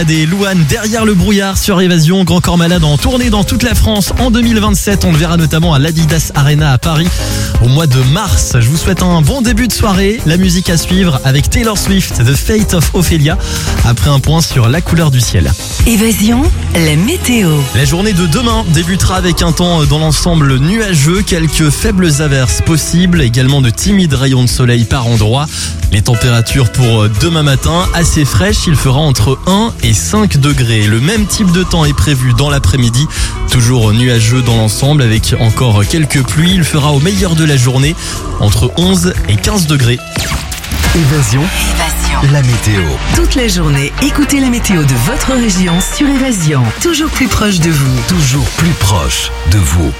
Des Louane derrière le brouillard sur Évasion. Grand Corps Malade en tournée dans toute la France en 2027. On le verra notamment à l'Adidas Arena à Paris au mois de mars. Je vous souhaite un bon début de soirée. La musique à suivre avec Taylor Swift, The Fate of Ophelia. Après un point sur la couleur du ciel. Évasion, la météo. La journée de demain débutera avec un temps dans l'ensemble nuageux. Quelques faibles averses possibles. Également de timides rayons de soleil par endroits. Les températures pour demain matin assez fraîches. Il fera entre 1 et 5 degrés. Le même type de temps est prévu dans l'après-midi. Toujours nuageux dans l'ensemble avec encore quelques pluies. Il fera au meilleur de la journée entre 11 et 15 degrés. Évasion, la météo. Toute la journée, écoutez la météo de votre région sur Évasion. Toujours plus proche de vous. Toujours plus proche de vous.